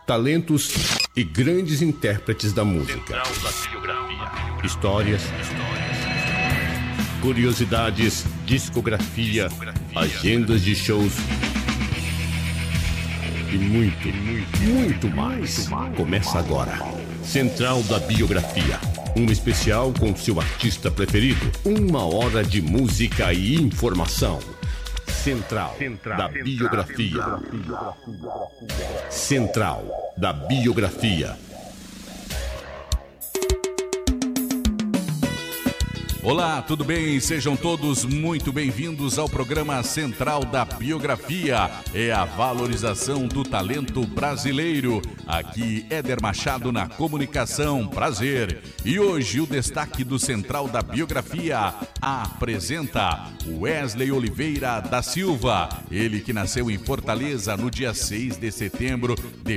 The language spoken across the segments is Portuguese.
talentos e grandes intérpretes da música. Histórias, curiosidades, discografia, agendas de shows e muito mais. Começa agora. Central da Biografia. Um especial com seu artista preferido. 1 hora de música e informação. Central da Biografia. Central da Biografia. Olá, tudo bem? Sejam todos muito bem-vindos ao programa Central da Biografia. É a valorização do talento brasileiro. Aqui, Éder Machado na comunicação. Prazer. E hoje o destaque do Central da Biografia apresenta Wesley Oliveira da Silva. Ele que nasceu em Fortaleza no dia 6 de setembro de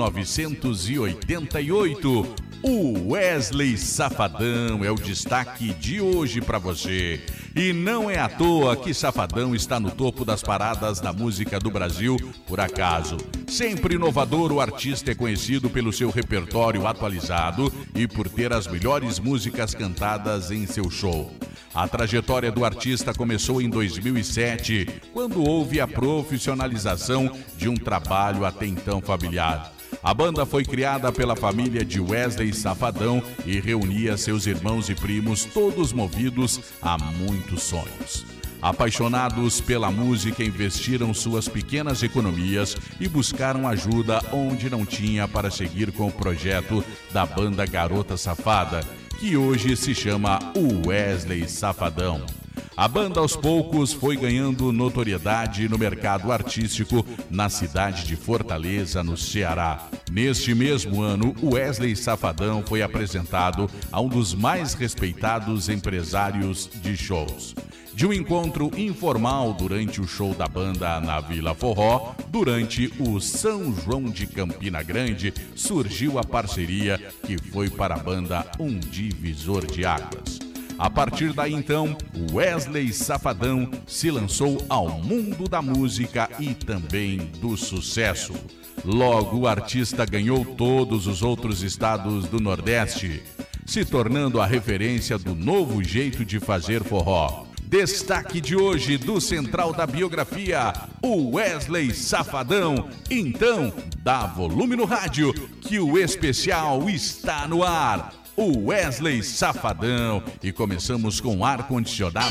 1988. O Wesley Safadão é o destaque de hoje para você. E não é à toa que Safadão está no topo das paradas da música do Brasil, por acaso. Sempre inovador, o artista é conhecido pelo seu repertório atualizado e por ter as melhores músicas cantadas em seu show. A trajetória do artista começou em 2007, quando houve a profissionalização de um trabalho até então familiar. A banda foi criada pela família de Wesley Safadão e reunia seus irmãos e primos, todos movidos a muitos sonhos. Apaixonados pela música, investiram suas pequenas economias e buscaram ajuda onde não tinha para seguir com o projeto da banda Garota Safada, que hoje se chama o Wesley Safadão. A banda aos poucos foi ganhando notoriedade no mercado artístico na cidade de Fortaleza, no Ceará. Neste mesmo ano, o Wesley Safadão foi apresentado a um dos mais respeitados empresários de shows. De um encontro informal durante o show da banda na Vila Forró, durante o São João de Campina Grande, surgiu a parceria que foi para a banda um divisor de águas. A partir daí, então, Wesley Safadão se lançou ao mundo da música e também do sucesso. Logo, o artista ganhou todos os outros estados do Nordeste, se tornando a referência do novo jeito de fazer forró. Destaque de hoje do Central da Biografia, o Wesley Safadão. Então, dá volume no rádio, que o especial está no ar. O Wesley Safadão. E começamos com ar-condicionado